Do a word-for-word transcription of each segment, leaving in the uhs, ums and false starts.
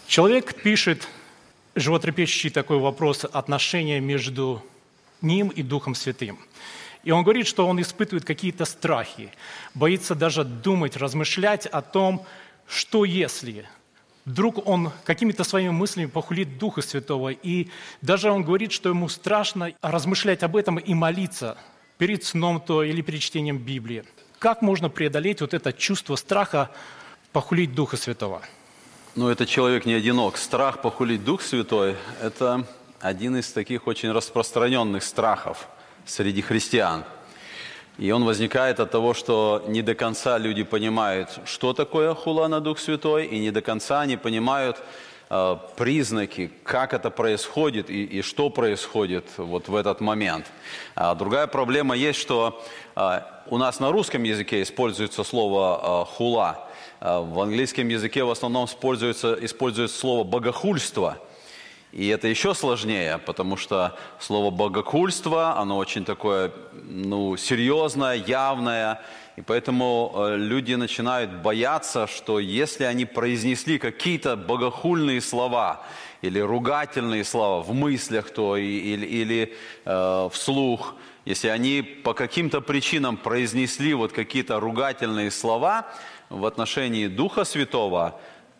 Человек пишет животрепещущий такой вопрос отношения между ним и Духом Святым. И он говорит, что он испытывает какие-то страхи, боится даже думать, размышлять о том, что если вдруг он какими-то своими мыслями похулит Духа Святого. И даже он говорит, что ему страшно размышлять об этом и молиться перед сном то или перед чтением Библии. Как можно преодолеть вот это чувство страха похулить Духа Святого? Ну, этот человек не одинок. Страх похулить Дух Святой – это один из таких очень распространенных страхов среди христиан. И он возникает от того, что не до конца люди понимают, что такое хула на Дух Святой, и не до конца они понимают э, признаки, как это происходит и, и что происходит вот в этот момент. А другая проблема есть, что э, у нас на русском языке используется слово э, хула. В английском языке в основном используется, используется слово «богохульство». И это еще сложнее, потому что слово «богохульство», оно очень такое, ну, серьезное, явное. И поэтому люди начинают бояться, что если они произнесли какие-то богохульные слова или ругательные слова в мыслях, то и, или, или э, вслух, если они по каким-то причинам произнесли вот какие-то ругательные слова в отношении Духа Святого,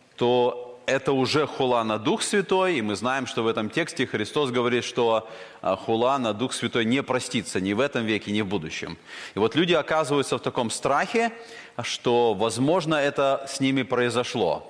то это уже хула на Дух Святой, и мы знаем, что в этом тексте Христос говорит, что хула на Дух Святой не простится ни в этом веке, ни в будущем. И вот люди оказываются в таком страхе, что, возможно, это с ними произошло.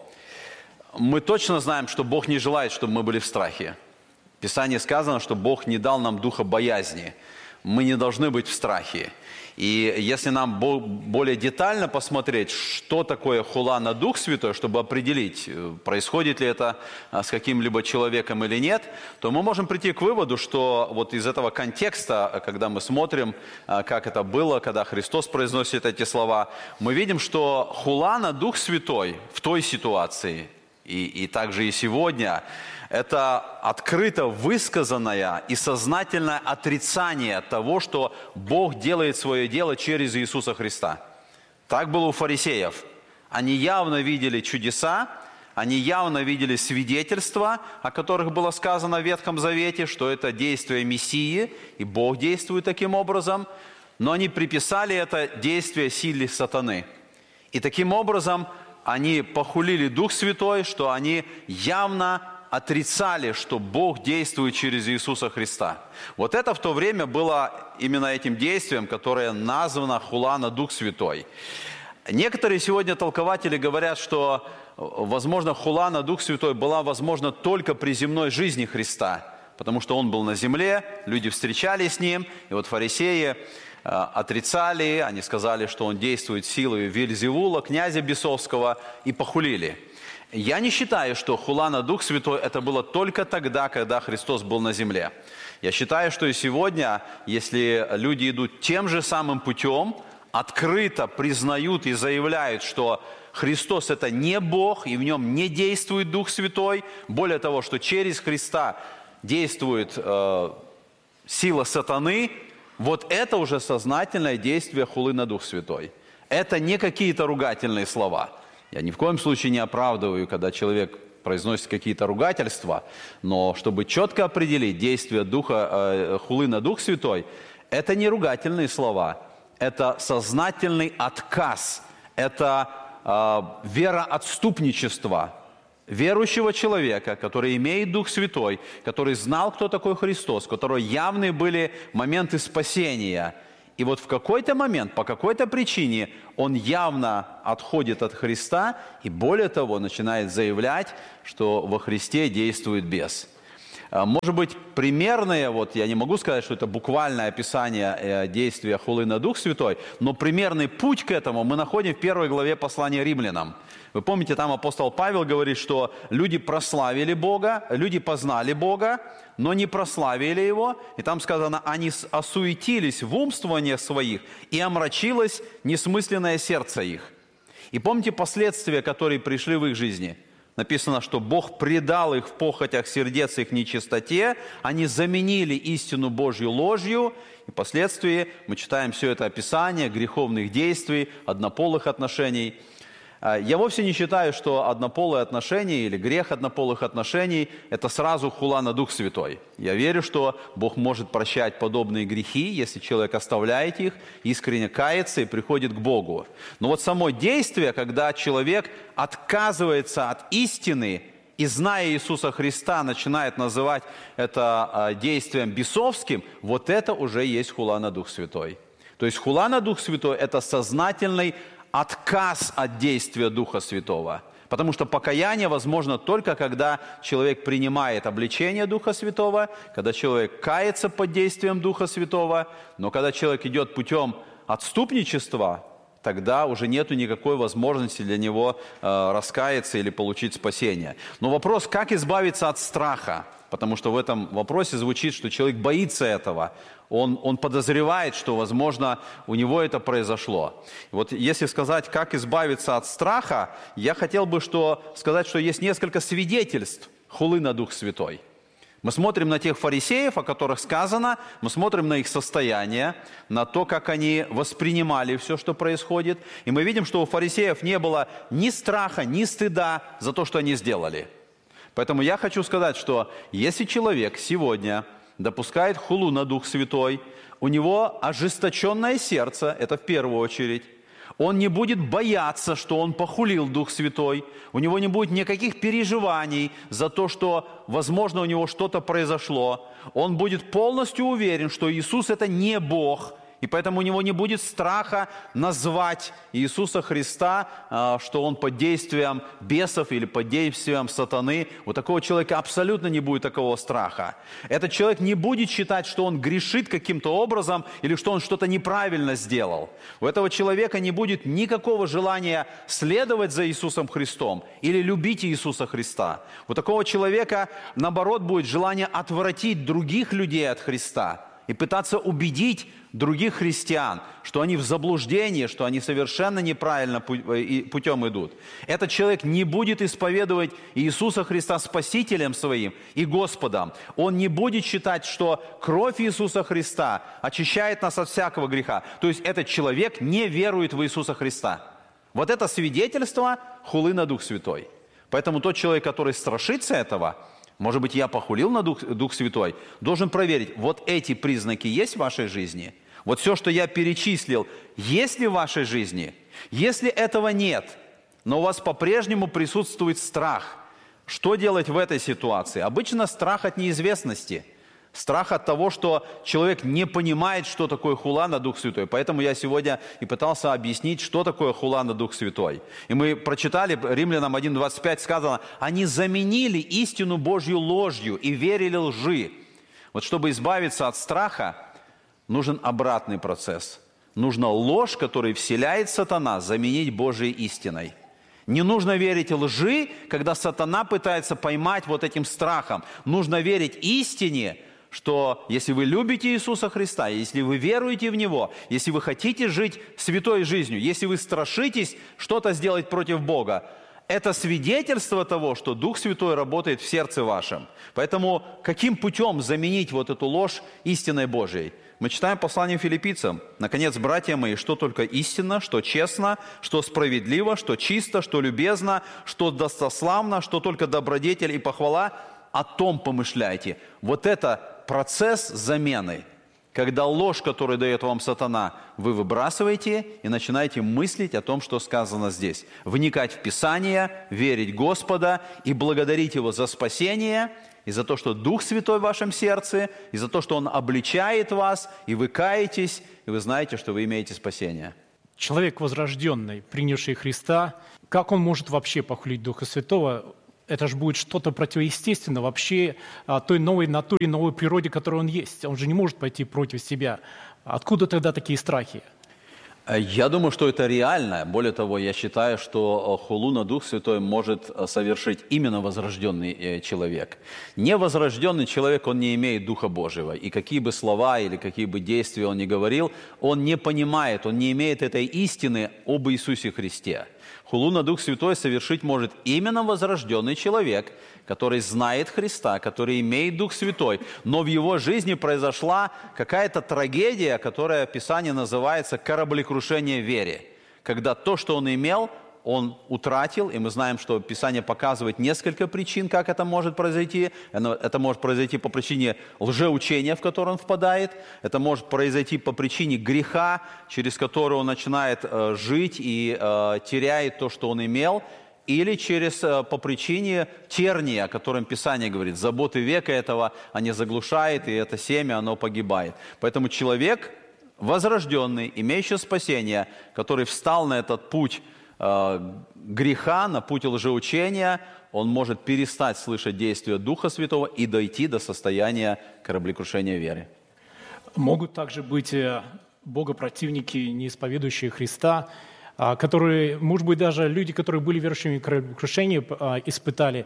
Мы точно знаем, что Бог не желает, чтобы мы были в страхе. В Писании сказано, что Бог не дал нам духа боязни. Мы не должны быть в страхе. И если нам более детально посмотреть, что такое хула на Дух Святой, чтобы определить, происходит ли это с каким-либо человеком или нет, то мы можем прийти к выводу, что вот из этого контекста, когда мы смотрим, как это было, когда Христос произносит эти слова, мы видим, что хула на Дух Святой в той ситуации, и, и также и сегодня, это открыто высказанное и сознательное отрицание того, что Бог делает свое дело через Иисуса Христа. Так было у фарисеев. Они явно видели чудеса, они явно видели свидетельства, о которых было сказано в Ветхом Завете, что это действие Мессии, и Бог действует таким образом, но они приписали это действие силе сатаны. И таким образом они похулили Дух Святой, что они явно отрицали, что Бог действует через Иисуса Христа. Вот это в то время было именно этим действием, которое названо хула на Дух Святой. Некоторые сегодня толкователи говорят, что, возможно, хула на Дух Святой была возможна только при земной жизни Христа, потому что Он был на земле, люди встречались с Ним, и вот фарисеи отрицали, они сказали, что Он действует силой Вельзевула, князя бесовского, и похулили. Я не считаю, что хула на Дух Святой это было только тогда, когда Христос был на земле. Я считаю, что и сегодня, если люди идут тем же самым путем, открыто признают и заявляют, что Христос это не Бог, и в нем не действует Дух Святой, более того, что через Христа действует э, сила сатаны, вот это уже сознательное действие хулы на Дух Святой. Это не какие-то ругательные слова. Я ни в коем случае не оправдываю, когда человек произносит какие-то ругательства, но чтобы четко определить действие духа, э, хулы на Дух Святой, это не ругательные слова, это сознательный отказ, это э, вероотступничество верующего человека, который имеет Дух Святой, который знал, кто такой Христос, у которого явные были моменты спасения. И вот в какой-то момент, по какой-то причине, он явно отходит от Христа и, более того, начинает заявлять, что во Христе действует бес. Может быть, примерное, вот я не могу сказать, что это буквальное описание действия хулы на Дух Святой, но примерный путь к этому мы находим в первой главе послания Римлянам. Вы помните, там апостол Павел говорит, что люди прославили Бога, люди познали Бога, но не прославили Его. И там сказано, они осуетились в умствованиях своих, и омрачилось несмысленное сердце их. И помните последствия, которые пришли в их жизни? Написано, что Бог предал их в похотях сердец их нечистоте, они заменили истину Божью ложью, и впоследствии мы читаем все это описание греховных действий, однополых отношений. Я вовсе не считаю, что однополые отношения или грех однополых отношений – это сразу хула на Дух Святой. Я верю, что Бог может прощать подобные грехи, если человек оставляет их, искренне кается и приходит к Богу. Но вот само действие, когда человек отказывается от истины и, зная Иисуса Христа, начинает называть это действием бесовским, вот это уже есть хула на Дух Святой. То есть хула на Дух Святой – это сознательный отказ от действия Духа Святого. Потому что покаяние возможно только, когда человек принимает обличение Духа Святого, когда человек кается под действием Духа Святого, но когда человек идет путем отступничества, тогда уже нет никакой возможности для него э, раскаяться или получить спасение. Но вопрос, как избавиться от страха? Потому что в этом вопросе звучит, что человек боится этого. Он, он подозревает, что, возможно, у него это произошло. Вот если сказать, как избавиться от страха, я хотел бы что, сказать, что есть несколько свидетельств хулы на Дух Святой. Мы смотрим на тех фарисеев, о которых сказано, мы смотрим на их состояние, на то, как они воспринимали все, что происходит. И мы видим, что у фарисеев не было ни страха, ни стыда за то, что они сделали. Поэтому я хочу сказать, что если человек сегодня допускает хулу на Дух Святой, у него ожесточенное сердце, это в первую очередь, он не будет бояться, что он похулил Дух Святой, у него не будет никаких переживаний за то, что, возможно, у него что-то произошло, он будет полностью уверен, что Иисус – это не Бог, и поэтому у него не будет страха назвать Иисуса Христа, что Он под действием бесов или под действием сатаны. У такого человека абсолютно не будет такого страха. Этот человек не будет считать, что он грешит каким-то образом или что он что-то неправильно сделал. У этого человека не будет никакого желания следовать за Иисусом Христом или любить Иисуса Христа. У такого человека, наоборот, будет желание отвратить других людей от Христа и пытаться убедить других христиан, что они в заблуждении, что они совершенно неправильно путем идут. Этот человек не будет исповедовать Иисуса Христа Спасителем своим и Господом. Он не будет считать, что кровь Иисуса Христа очищает нас от всякого греха. То есть этот человек не верует в Иисуса Христа. Вот это свидетельство хулы на Дух Святой. Поэтому тот человек, который страшится этого, может быть, я похулил на Дух, Дух Святой, должен проверить, вот эти признаки есть в вашей жизни? Вот все, что я перечислил, есть ли в вашей жизни? Если этого нет, но у вас по-прежнему присутствует страх, что делать в этой ситуации? Обычно страх от неизвестности. Страх от того, что человек не понимает, что такое хула на Дух Святой. Поэтому я сегодня и пытался объяснить, что такое хула на Дух Святой. И мы прочитали, Римлянам один двадцать пять сказано, они заменили истину Божью ложью и верили лжи. Вот чтобы избавиться от страха, нужен обратный процесс. Нужно ложь, которую вселяет сатана, заменить Божьей истиной. Не нужно верить лжи, когда сатана пытается поймать вот этим страхом. Нужно верить истине, что если вы любите Иисуса Христа, если вы веруете в Него, если вы хотите жить святой жизнью, если вы страшитесь что-то сделать против Бога, это свидетельство того, что Дух Святой работает в сердце вашем. Поэтому каким путем заменить вот эту ложь истиной Божией? Мы читаем послание филиппийцам. Наконец, братья мои, что только истинно, что честно, что справедливо, что чисто, что любезно, что достославно, что только добродетель и похвала, о том помышляйте. Вот это процесс замены, когда ложь, которую дает вам сатана, вы выбрасываете и начинаете мыслить о том, что сказано здесь. Вникать в Писание, верить Господа и благодарить Его за спасение, и за то, что Дух Святой в вашем сердце, и за то, что Он обличает вас, и вы каетесь, и вы знаете, что вы имеете спасение. Человек возрожденный, принявший Христа, как он может вообще похулить Духа Святого? Это же будет что-то противоестественное вообще той новой натуре, новой природе, которой он есть. Он же не может пойти против себя. Откуда тогда такие страхи? Я думаю, что это реально. Более того, я считаю, что хулу на Дух Святой может совершить именно возрожденный человек. Невозрожденный человек, он не имеет Духа Божьего. И какие бы слова или какие бы действия он ни говорил, он не понимает, он не имеет этой истины об Иисусе Христе. Хулу на Дух Святой совершить может именно возрожденный человек, который знает Христа, который имеет Дух Святой, но в его жизни произошла какая-то трагедия, которая в Писании называется кораблекрушение в вере, когда то, что он имел, он утратил, и мы знаем, что Писание показывает несколько причин, как это может произойти. Это может произойти по причине лжеучения, в которое он впадает. Это может произойти по причине греха, через который он начинает жить и теряет то, что он имел. Или через, по причине терния, о котором Писание говорит, заботы века этого, они заглушают, и это семя, оно погибает. Поэтому человек возрожденный, имеющий спасение, который встал на этот путь э, греха, на путь лжеучения, он может перестать слышать действия Духа Святого и дойти до состояния кораблекрушения веры. Могут также быть богопротивники, не исповедующие Христа, которые, может быть, даже люди, которые были верующими в кораблекрушении, испытали,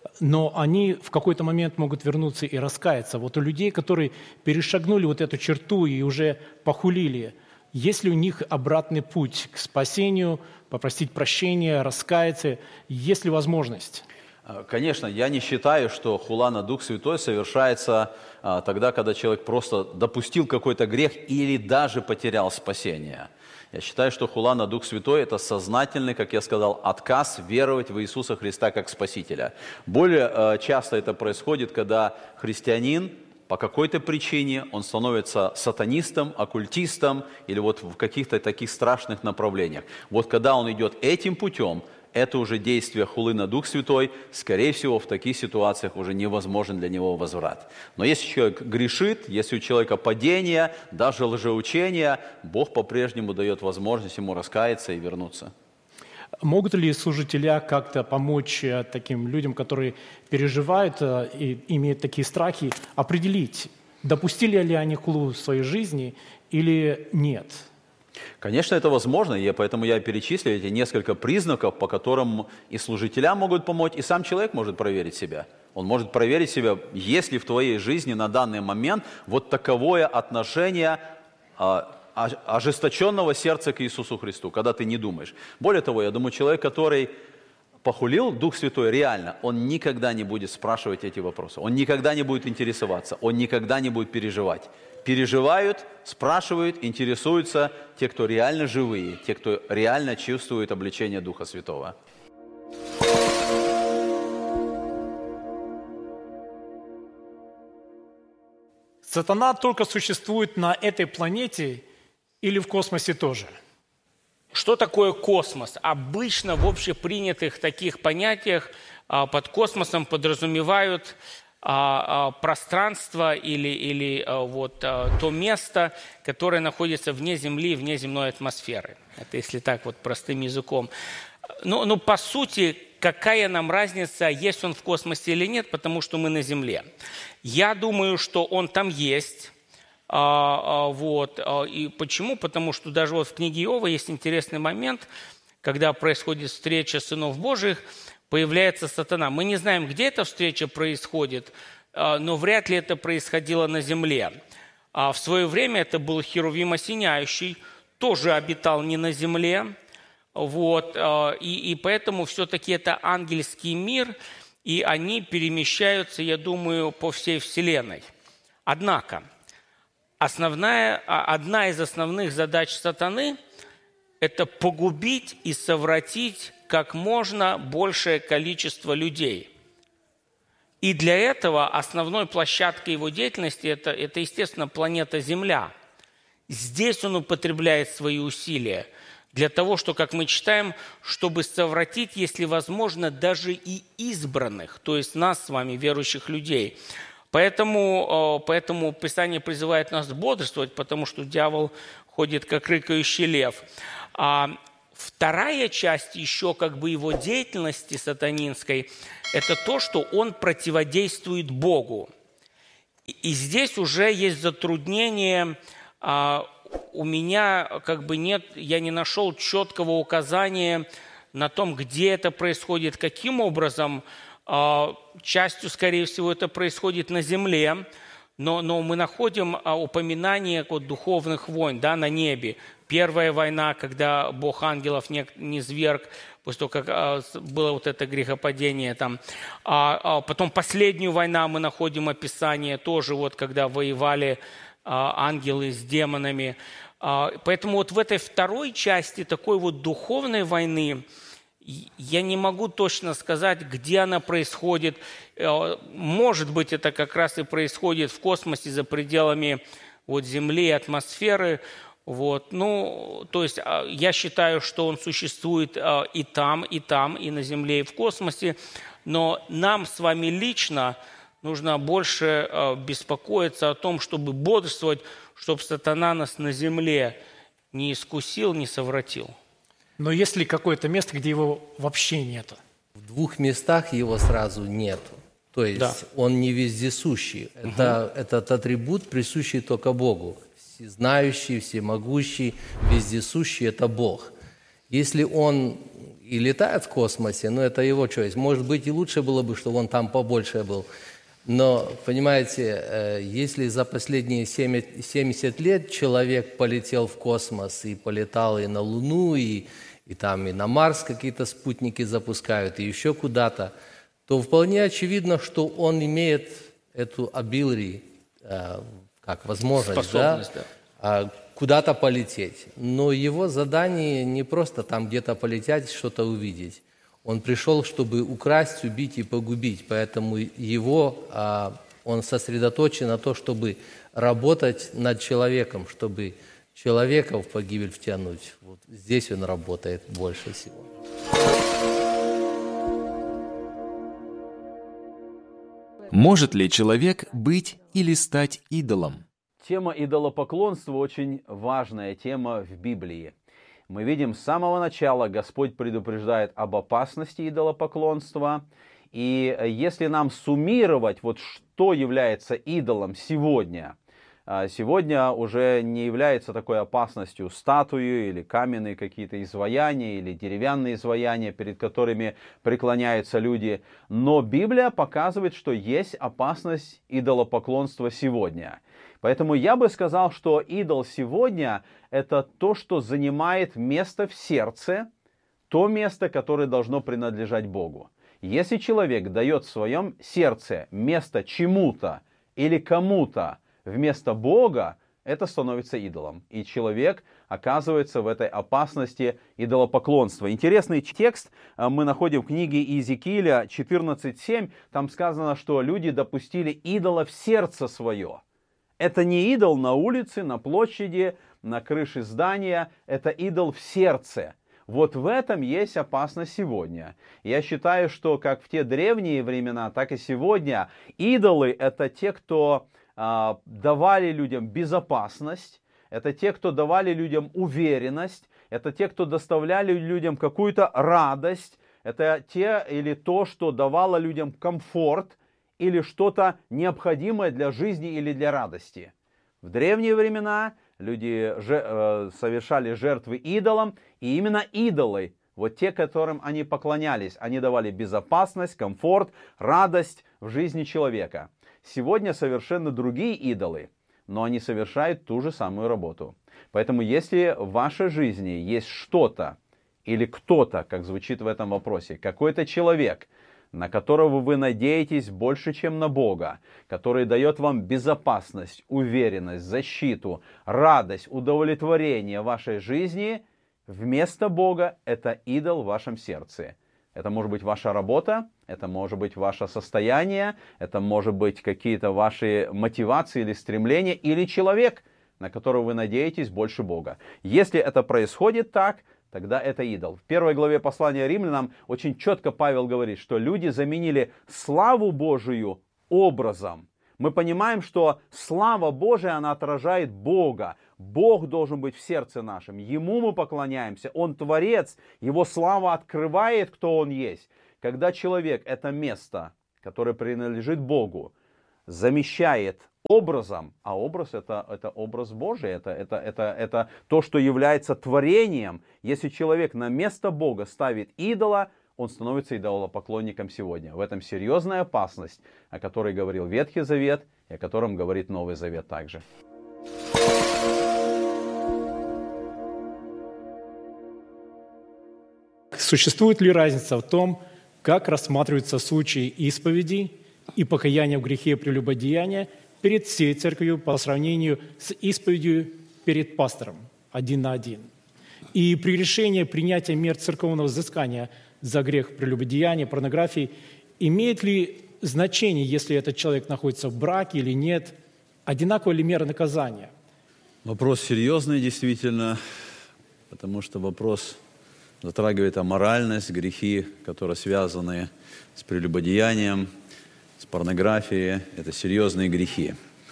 но они в какой-то момент могут вернуться и раскаяться. Вот у людей, которые перешагнули вот эту черту и уже похулили, есть ли у них обратный путь к спасению, попросить прощения, раскаяться? Есть ли возможность? Конечно, я не считаю, что хула на Дух Святой совершается а, тогда, когда человек просто допустил какой-то грех или даже потерял спасение. Я считаю, что хула на Дух Святой – это сознательный, как я сказал, отказ веровать в Иисуса Христа как Спасителя. Более э, часто это происходит, когда христианин по какой-то причине, он становится сатанистом, оккультистом или вот в каких-то таких страшных направлениях. Вот когда он идет этим путем, это уже действие хулы на Дух Святой, скорее всего, в таких ситуациях уже невозможен для него возврат. Но если человек грешит, если у человека падение, даже лжеучение, Бог по-прежнему дает возможность ему раскаяться и вернуться. Могут ли служителя как-то помочь таким людям, которые переживают и имеют такие страхи, определить, допустили ли они хулу в своей жизни или нет? Конечно, это возможно, и поэтому я перечислил эти несколько признаков, по которым и служителя могут помочь, и сам человек может проверить себя. Он может проверить себя, есть ли в твоей жизни на данный момент вот таковое отношение а, ожесточенного сердца к Иисусу Христу, когда ты не думаешь. Более того, я думаю, человек, который похулил Дух Святой реально, он никогда не будет спрашивать эти вопросы, он никогда не будет интересоваться, он никогда не будет переживать. Переживают, спрашивают, интересуются те, кто реально живые, те, кто реально чувствует обличение Духа Святого. Сатана только существует на этой планете или в космосе тоже? Что такое космос? Обычно в общепринятых таких понятиях под космосом подразумевают пространство или, или вот то место, которое находится вне Земли, вне земной атмосферы. Это если так вот простым языком. Но, но по сути, какая нам разница, есть он в космосе или нет, потому что мы на Земле. Я думаю, что он там есть. Вот. И почему? Потому что даже вот в книге Иова есть интересный момент, когда происходит встреча сынов Божьих, появляется сатана. Мы не знаем, где эта встреча происходит, но вряд ли это происходило на земле. В свое время это был Херувим осеняющий, тоже обитал не на земле. Вот. И, и поэтому все-таки это ангельский мир, и они перемещаются, я думаю, по всей Вселенной. Однако, основная, одна из основных задач сатаны – это погубить и совратить как можно большее количество людей. И для этого основной площадкой его деятельности это, – это, естественно, планета Земля. Здесь он употребляет свои усилия для того, что, как мы читаем, чтобы совратить, если возможно, даже и избранных, то есть нас с вами, верующих людей. Поэтому, поэтому Писание призывает нас бодрствовать, потому что дьявол ходит, как рыкающий лев. Вторая часть еще как бы его деятельности сатанинской – это то, что он противодействует Богу. И здесь уже есть затруднение. У меня как бы нет, я не нашел четкого указания на том, где это происходит, каким образом. Частью, скорее всего, это происходит на земле, но, но мы находим упоминание вот, духовных войн, да, на небе. Первая война, когда Бог ангелов не, не зверг, после того, как а, было вот это грехопадение. Там. А, а потом последнюю войну мы находим описание тоже, вот, когда воевали а, ангелы с демонами. А, поэтому вот в этой второй части такой вот духовной войны Я не могу точно сказать, где она происходит. Может быть, это как раз и происходит в космосе за пределами вот, Земли и атмосферы. Вот. Ну, то есть я считаю, что он существует и там, и там, и на Земле, и в космосе. Но нам с вами лично нужно больше беспокоиться о том, чтобы бодрствовать, чтобы сатана нас на земле не искусил, не совратил. Но есть ли какое-то место, где его вообще нету? В двух местах его сразу нету. То есть Да. он не вездесущий. Это, этот атрибут присущий только Богу. Всезнающий, всемогущий, вездесущий – это Бог. Если он и летает в космосе, ну это его choice. Может быть, и лучше было бы, чтобы он там побольше был. Но, понимаете, если за последние семьдесят лет человек полетел в космос и полетал и на Луну, и, и там и на Марс какие-то спутники запускают, и еще куда-то, то вполне очевидно, что он имеет эту ability, как возможность, да, да. куда-то полететь. Но его задание не просто там где-то полететь, что-то увидеть. Он пришел, чтобы украсть, убить и погубить. Поэтому его, он сосредоточен на том, чтобы работать над человеком, чтобы человека в погибель втянуть. Вот здесь он работает больше всего. Может ли человек быть или стать идолом? Тема идолопоклонства очень важная тема в Библии. Мы видим, с самого начала Господь предупреждает об опасности идолопоклонства. И если нам суммировать, вот что является идолом сегодня, сегодня уже не является такой опасностью статуи или каменные какие-то изваяния, или деревянные изваяния, перед которыми преклоняются люди. Но Библия показывает, что есть опасность идолопоклонства сегодня. Поэтому я бы сказал, что идол сегодня – это то, что занимает место в сердце, то место, которое должно принадлежать Богу. Если человек дает в своем сердце место чему-то или кому-то вместо Бога, это становится идолом. И человек оказывается в этой опасности идолопоклонства. Интересный текст мы находим в книге Иезекииля четырнадцать семь. Там сказано, что люди допустили идола в сердце свое. Это не идол на улице, на площади, на крыше здания. Это идол в сердце. Вот в этом есть опасность сегодня. Я считаю, что как в те древние времена, так и сегодня идолы – это те, кто э, давали людям безопасность, это те, кто давали людям уверенность, это те, кто доставляли людям какую-то радость, это те или то, что давало людям комфорт, или что-то необходимое для жизни или для радости. В древние времена люди же, э, совершали жертвы идолам, и именно идолы, вот те, которым они поклонялись, они давали безопасность, комфорт, радость в жизни человека. Сегодня совершенно другие идолы, но они совершают ту же самую работу. Поэтому если в вашей жизни есть что-то или кто-то, как звучит в этом вопросе, какой-то человек, на которого вы надеетесь больше, чем на Бога, который дает вам безопасность, уверенность, защиту, радость, удовлетворение вашей жизни, вместо Бога это идол в вашем сердце. Это может быть ваша работа, это может быть ваше состояние, это может быть какие-то ваши мотивации или стремления, или человек, на которого вы надеетесь больше Бога. Если это происходит так, тогда это идол. В первой главе послания Римлянам очень четко Павел говорит, что люди заменили славу Божию образом. Мы понимаем, что слава Божия, она отражает Бога. Бог должен быть в сердце нашем. Ему мы поклоняемся. Он Творец. Его слава открывает, кто Он есть. Когда человек это место, которое принадлежит Богу, замещает образом, а образ это, это образ Божий, это, это, это, это то, что является творением. Если человек на место Бога ставит идола, он становится идолопоклонником сегодня. В этом серьезная опасность, о которой говорил Ветхий Завет и о котором говорит Новый Завет также. Существует ли разница в том, как рассматриваются случаи исповеди и покаяния в грехе прелюбодеяния перед всей церковью по сравнению с исповедью перед пастором один на один? И при решении принятия мер церковного взыскания за грех прелюбодеяния, порнографии, имеет ли значение, если этот человек находится в браке или нет? Одинаковая ли мера наказания? Вопрос серьезный, действительно, потому что вопрос затрагивает аморальность, грехи, которые связаны с прелюбодеянием, с порнографией. Это серьезные грехи.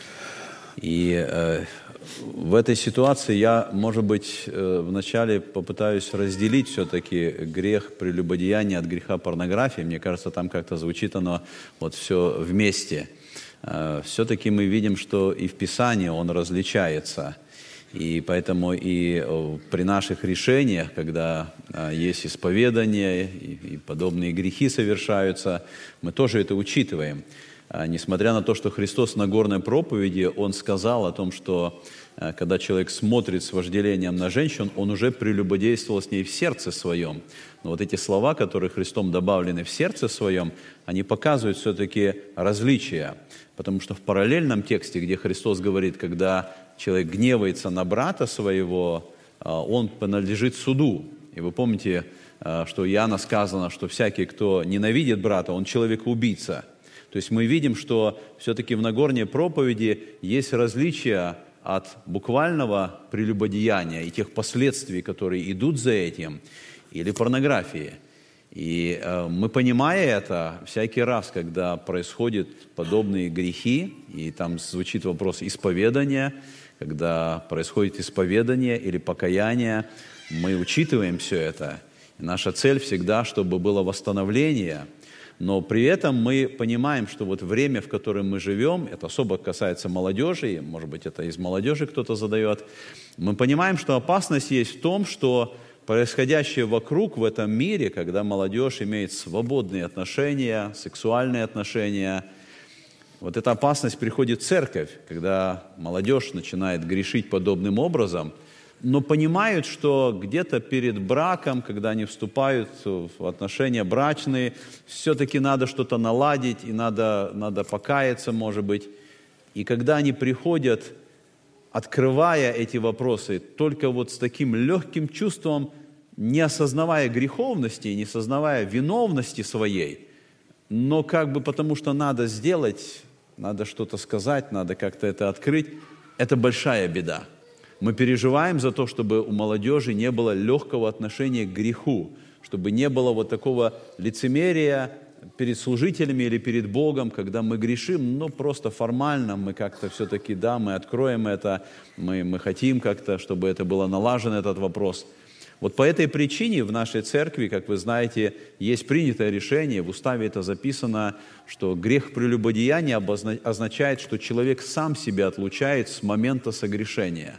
И э, в этой ситуации я, может быть, э, вначале попытаюсь разделить все-таки грех прелюбодеяния от греха порнографии. Мне кажется, там как-то звучит оно вот все вместе. Э, все-таки мы видим, что и в Писании он различается. И поэтому и при наших решениях, когда есть исповедание и подобные грехи совершаются, мы тоже это учитываем. Несмотря на то, что Христос в Нагорной проповеди, Он сказал о том, что когда человек смотрит с вожделением на женщину, он уже прелюбодействовал с ней в сердце своем. Но вот эти слова, которые Христом добавлены в сердце своем, они показывают все-таки различия. Потому что в параллельном тексте, где Христос говорит, когда человек гневается на брата своего, он принадлежит суду. И вы помните, что у Иоанна сказано, что всякий, кто ненавидит брата, он человек-убийца. То есть мы видим, что все-таки в Нагорной проповеди есть различия от буквального прелюбодеяния и тех последствий, которые идут за этим, или порнографии. И э, мы, понимая это, всякий раз, когда происходят подобные грехи, и там звучит вопрос исповедания, когда происходит исповедание или покаяние, мы учитываем все это. И наша цель всегда, чтобы было восстановление. Но при этом мы понимаем, что вот время, в котором мы живем, это особо касается молодежи, может быть, это из молодежи кто-то задает, мы понимаем, что опасность есть в том, что происходящее вокруг в этом мире, когда молодежь имеет свободные отношения, сексуальные отношения, вот эта опасность приходит в церковь, когда молодежь начинает грешить подобным образом, но понимают, что где-то перед браком, когда они вступают в отношения брачные, все-таки надо что-то наладить, и надо, надо покаяться, может быть. И когда они приходят, открывая эти вопросы, только вот с таким легким чувством, не осознавая греховности, не осознавая виновности своей, но как бы потому что надо сделать, надо что-то сказать, надо как-то это открыть, это большая беда. Мы переживаем за то, чтобы у молодежи не было легкого отношения к греху, чтобы не было вот такого лицемерия перед служителями или перед Богом, когда мы грешим, но просто формально мы как-то все-таки, да, мы откроем это, мы, мы хотим как-то, чтобы это было налажено, этот вопрос. Вот по этой причине в нашей церкви, как вы знаете, есть принятое решение, в уставе это записано, что грех прелюбодеяния означает, что человек сам себя отлучает с момента согрешения.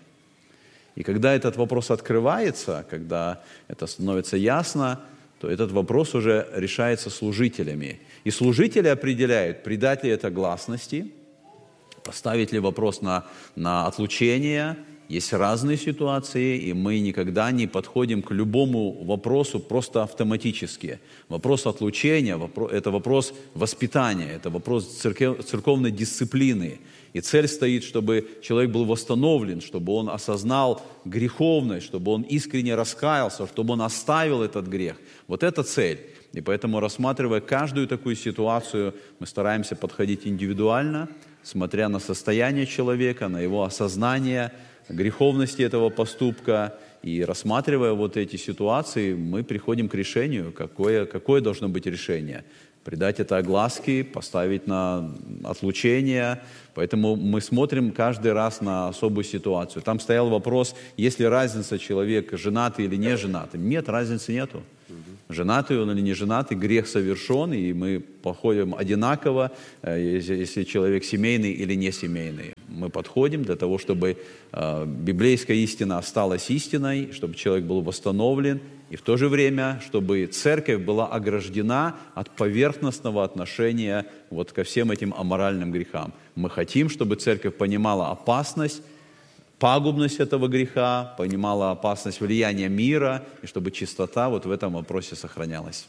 И когда этот вопрос открывается, когда это становится ясно, то этот вопрос уже решается служителями. И служители определяют, придать ли это гласности, поставить ли вопрос на, на отлучение. Есть разные ситуации, и мы никогда не подходим к любому вопросу просто автоматически. Вопрос отлучения – это вопрос воспитания, это вопрос церковной дисциплины. И цель стоит, чтобы человек был восстановлен, чтобы он осознал греховность, чтобы он искренне раскаялся, чтобы он оставил этот грех. Вот это цель. И поэтому, рассматривая каждую такую ситуацию, мы стараемся подходить индивидуально, смотря на состояние человека, на его осознание греховности этого поступка. И рассматривая вот эти ситуации, мы приходим к решению, какое, какое должно быть решение. Придать это огласке, поставить на отлучение. Поэтому мы смотрим каждый раз на особую ситуацию. Там стоял вопрос, есть ли разница, человек женатый или не женатый. Нет, разницы нету. Женатый он или не женатый, грех совершен, и мы походим одинаково, если человек семейный или не семейный. Мы подходим для того, чтобы библейская истина осталась истиной, чтобы человек был восстановлен, и в то же время, чтобы церковь была ограждена от поверхностного отношения вот ко всем этим аморальным грехам. Мы хотим, чтобы церковь понимала опасность, пагубность этого греха, понимала опасность влияния мира, и чтобы чистота вот в этом вопросе сохранялась.